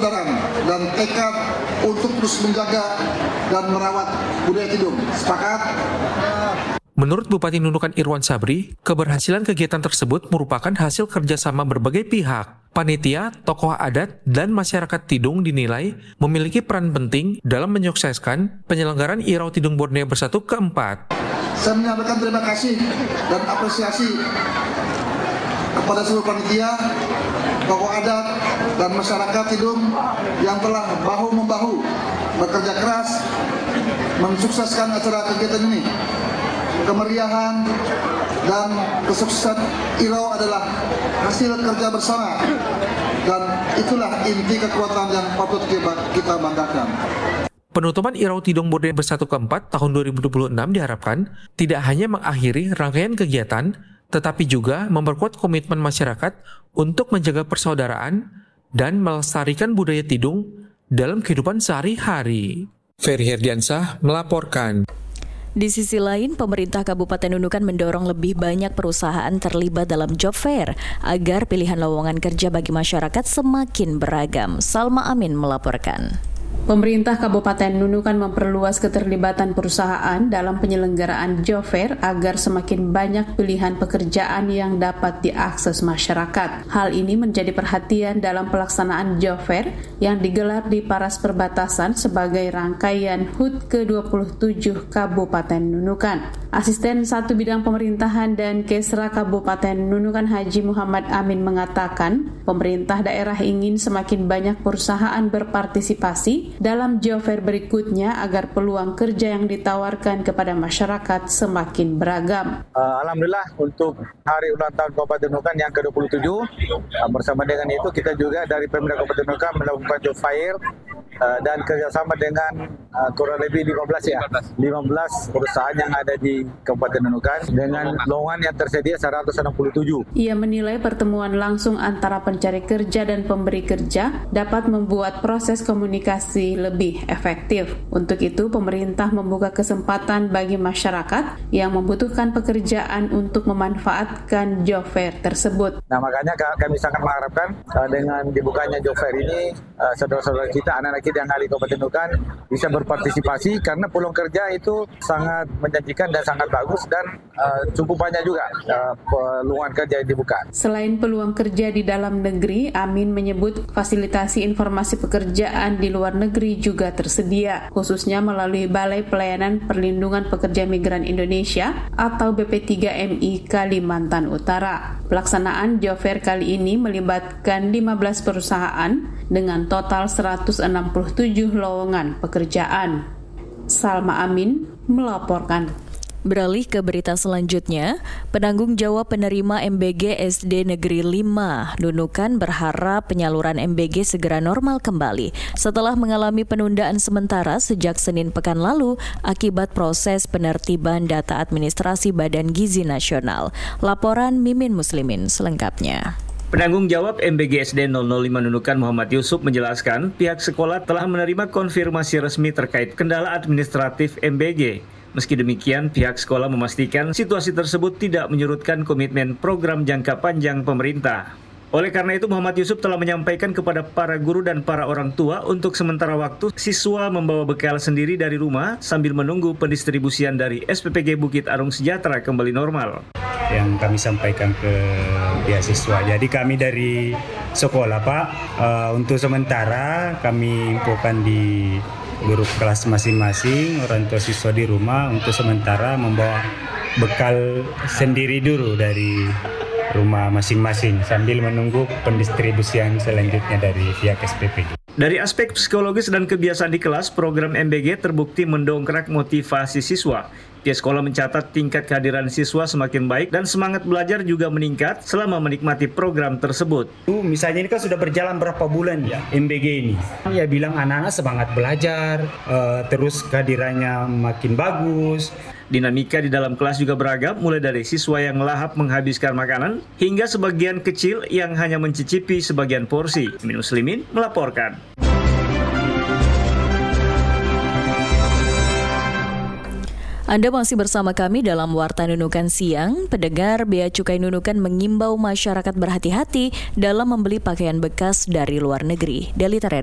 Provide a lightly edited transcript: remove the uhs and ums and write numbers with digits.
persaudaraan dan tekad untuk terus menjaga dan merawat budaya Tidung. Sepakat? Menurut Bupati Nunukan Irwan Sabri, keberhasilan kegiatan tersebut merupakan hasil kerjasama berbagai pihak. Panitia, tokoh adat, dan masyarakat Tidung dinilai memiliki peran penting dalam menyukseskan penyelenggaraan Irau Tidung Borneo Bersatu keempat. Saya menyampaikan terima kasih dan apresiasi kepada seluruh panitia, tokoh adat, dan masyarakat Tidung yang telah bahu-membahu bekerja keras mensukseskan acara kegiatan ini. Kemeriahan dan kesuksesan Irau adalah hasil kerja bersama, dan itulah inti kekuatan yang patut kita banggakan. Penutupan Irau Tidung Borneo Bersatu keempat tahun 2026 diharapkan tidak hanya mengakhiri rangkaian kegiatan, tetapi juga memperkuat komitmen masyarakat untuk menjaga persaudaraan dan melestarikan budaya Tidung dalam kehidupan sehari-hari. Ferry Herdiansah melaporkan. Di sisi lain, pemerintah Kabupaten Nunukan mendorong lebih banyak perusahaan terlibat dalam job fair agar pilihan lowongan kerja bagi masyarakat semakin beragam. Salma Amin melaporkan. Pemerintah Kabupaten Nunukan memperluas keterlibatan perusahaan dalam penyelenggaraan job fair agar semakin banyak pilihan pekerjaan yang dapat diakses masyarakat. Hal ini menjadi perhatian dalam pelaksanaan job fair yang digelar di Paras Perbatasan sebagai rangkaian HUT ke-27 Kabupaten Nunukan. Asisten 1 Bidang Pemerintahan dan Kesra Kabupaten Nunukan Haji Muhammad Amin mengatakan, pemerintah daerah ingin semakin banyak perusahaan berpartisipasi dalam job fair berikutnya agar peluang kerja yang ditawarkan kepada masyarakat semakin beragam. Alhamdulillah untuk hari ulang tahun Kabupaten Nunukan yang ke-27, bersama dengan itu kita juga dari Pemda Kabupaten Nunukan melakukan job fair dan kerjasama dengan kurang lebih 15 perusahaan yang ada di Kabupaten Nunukan dengan lowongan yang tersedia 167. Ia menilai pertemuan langsung antara pencari kerja dan pemberi kerja dapat membuat proses komunikasi lebih efektif. Untuk itu, pemerintah membuka kesempatan bagi masyarakat yang membutuhkan pekerjaan untuk memanfaatkan job fair tersebut. Nah, makanya kami sangat mengharapkan dengan dibukanya job fair ini, saudara-saudara kita, anak-anak kita yang ada di Kabupaten Nunukan bisa berpartisipasi karena peluang kerja itu sangat menjanjikan dan sangat bagus dan cukup banyak juga peluang kerja yang dibuka. Selain peluang kerja di dalam negeri, Amin menyebut fasilitasi informasi pekerjaan di luar negeri juga tersedia, khususnya melalui Balai Pelayanan Perlindungan Pekerja Migran Indonesia atau BP3MI Kalimantan Utara. Pelaksanaan job fair kali ini melibatkan 15 perusahaan dengan total 167 lowongan pekerjaan. Salma Amin melaporkan. Beralih ke berita selanjutnya, penanggung jawab penerima MBG SD Negeri 5 Nunukan berharap penyaluran MBG segera normal kembali setelah mengalami penundaan sementara sejak Senin pekan lalu akibat proses penertiban data administrasi Badan Gizi Nasional. Laporan Mimin Muslimin selengkapnya. Penanggung jawab MBG SD 005 Nunukan Muhammad Yusuf menjelaskan pihak sekolah telah menerima konfirmasi resmi terkait kendala administratif MBG. Meski demikian, pihak sekolah memastikan situasi tersebut tidak menyurutkan komitmen program jangka panjang pemerintah. Oleh karena itu, Muhammad Yusuf telah menyampaikan kepada para guru dan para orang tua untuk sementara waktu siswa membawa bekal sendiri dari rumah sambil menunggu pendistribusian dari SPPG Bukit Arung Sejahtera kembali normal. Yang kami sampaikan ke pihak siswa. Jadi kami dari sekolah, Pak, untuk sementara kami infokan di guru kelas masing-masing, orang tua siswa di rumah untuk sementara membawa bekal sendiri dulu dari rumah masing-masing sambil menunggu pendistribusian selanjutnya dari pihak SPPG. Dari aspek psikologis dan kebiasaan di kelas, program MBG terbukti mendongkrak motivasi siswa. Pihak sekolah mencatat tingkat kehadiran siswa semakin baik dan semangat belajar juga meningkat selama menikmati program tersebut. Misalnya ini kan sudah berjalan berapa bulan ya MBG ini. Ya bilang anak-anak semangat belajar, terus kehadirannya makin bagus. Dinamika di dalam kelas juga beragam, mulai dari siswa yang lahap menghabiskan makanan hingga sebagian kecil yang hanya mencicipi sebagian porsi. Mimin Muslimin melaporkan. Anda masih bersama kami dalam Warta Nunukan Siang. Pendengar, Bea Cukai Nunukan mengimbau masyarakat berhati-hati dalam membeli pakaian bekas dari luar negeri. Delita